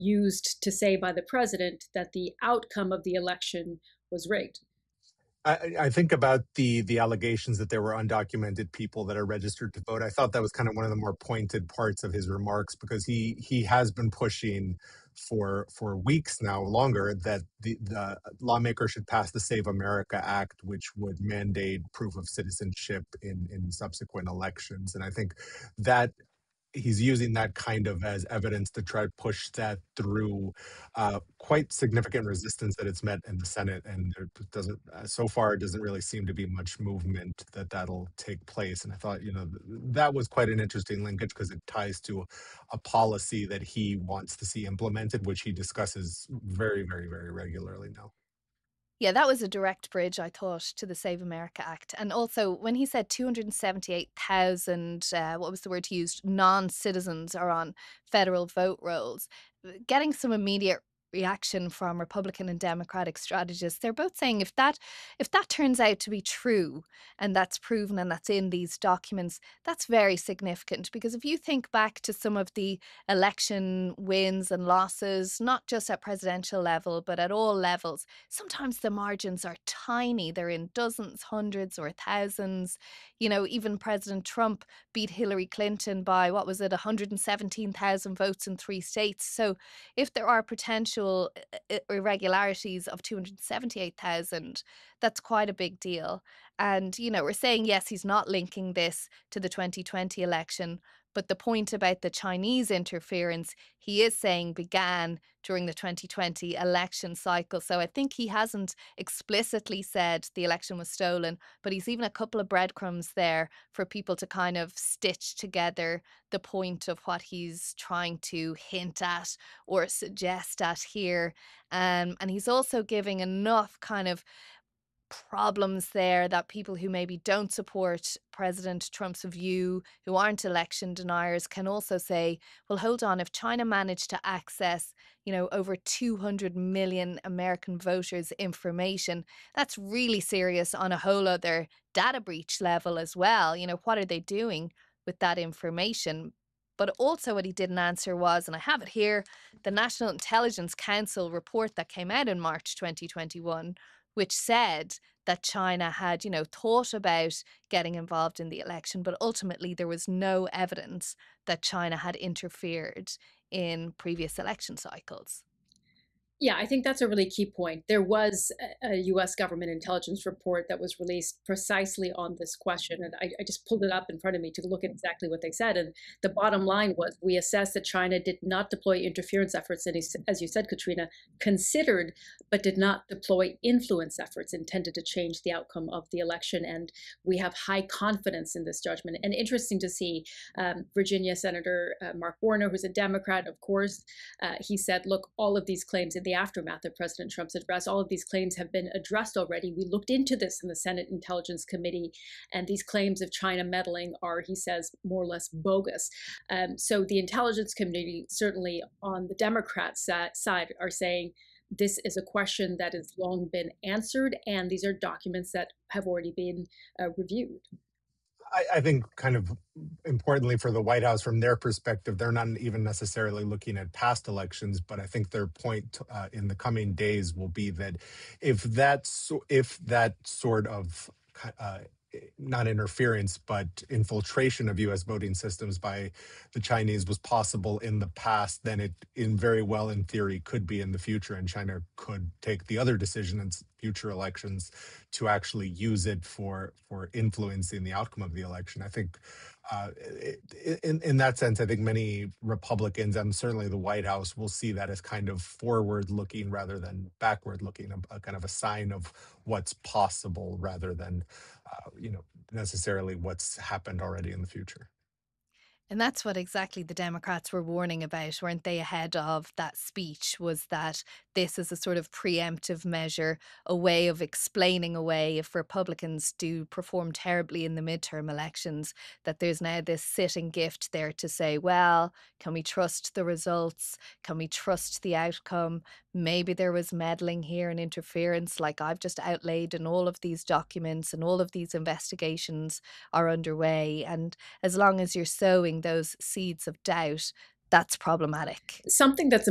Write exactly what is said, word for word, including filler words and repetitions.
used to say by the president that the outcome of the election was rigged. I, I think about the the allegations that there were undocumented people that are registered to vote. I thought that was kind of one of the more pointed parts of his remarks because he he has been pushing for for weeks now, longer, that the the lawmakers should pass the Save America Act, which would mandate proof of citizenship in in subsequent elections. And I think that he's using that kind of as evidence to try to push that through uh, quite significant resistance that it's met in the Senate, and there doesn't uh, so far it doesn't really seem to be much movement that that'll take place. And I thought, you know, th- that was quite an interesting linkage because it ties to a policy that he wants to see implemented, which he discusses very, very, very regularly now. Yeah, that was a direct bridge, I thought, to the Save America Act. And also, when he said two hundred seventy-eight thousand, uh, what was the word he used? Non citizens are on federal vote rolls, uh, getting some immediate reaction from Republican and Democratic strategists. They're both saying if that if that turns out to be true and that's proven and that's in these documents, that's very significant because if you think back to some of the election wins and losses, not just at presidential level, but at all levels, sometimes the margins are tiny. They're in dozens, hundreds, or thousands. You know, even President Trump beat Hillary Clinton by, what was it, one hundred seventeen thousand votes in three states. So if there are potential i- i- irregularities of two hundred seventy-eight thousand, that's quite a big deal. And, you know, we're saying, yes, he's not linking this to the twenty twenty election. But the point about the Chinese interference, he is saying began during the twenty twenty election cycle. So I think he hasn't explicitly said the election was stolen, but he's even a couple of breadcrumbs there for people to kind of stitch together the point of what he's trying to hint at or suggest at here. Um, and he's also giving enough kind of problems there that people who maybe don't support President Trump's view, who aren't election deniers, can also say, well, hold on, if China managed to access, you know, over two hundred million American voters' information, that's really serious on a whole other data breach level as well. You know, what are they doing with that information? But also, what he didn't answer was, and I have it here, the National Intelligence Council report that came out in March twenty twenty-one, which said that China had, you know, thought about getting involved in the election, but ultimately there was no evidence that China had interfered in previous election cycles. Yeah, I think that's a really key point. There was a U S government intelligence report that was released precisely on this question. And I, I, just pulled it up in front of me to look at exactly what they said. And the bottom line was we assessed that China did not deploy interference efforts, and as you said, Katrina, considered but did not deploy influence efforts intended to change the outcome of the election. And we have high confidence in this judgment. And interesting to see um, Virginia Senator uh, Mark Warner, who's a Democrat, of course, uh, he said, look, all of these claims in the aftermath of President Trump's address, all of these claims have been addressed already. We looked into this in the Senate Intelligence Committee, and these claims of China meddling are, he says, more or less bogus. Um, so the intelligence community, certainly on the Democrat side, are saying this is a question that has long been answered, and these are documents that have already been uh, reviewed. I, I think, kind of importantly for the White House, from their perspective, they're not even necessarily looking at past elections, but I think their point uh, in the coming days will be that if that's if that sort of uh, not interference, but infiltration of U S voting systems by the Chinese was possible in the past, then it, in very well, in theory, could be in the future, and China could take the other decision in future elections to actually use it for for influencing the outcome of the election. I think, uh, in in that sense, I think many Republicans and certainly the White House will see that as kind of forward-looking rather than backward-looking, a, a kind of a sign of what's possible rather than, uh, you know, necessarily what's happened already in the future. And that's what exactly the Democrats were warning about, weren't they, ahead of that speech, was that this is a sort of preemptive measure, a way of explaining away if Republicans do perform terribly in the midterm elections, that there's now this sitting gift there to say, well, can we trust the results? Can we trust the outcome? Maybe there was meddling here and interference, like I've just outlaid in all of these documents, and all of these investigations are underway. And as long as you're sowing those seeds of doubt, that's problematic. Something that's